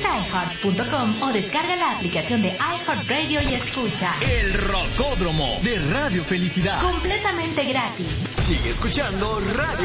Ingresa a iHeart.com o descarga la aplicación de iHeartRadio y escucha El Rocódromo de Radio Felicidad. completamente gratis. Sigue escuchando Radio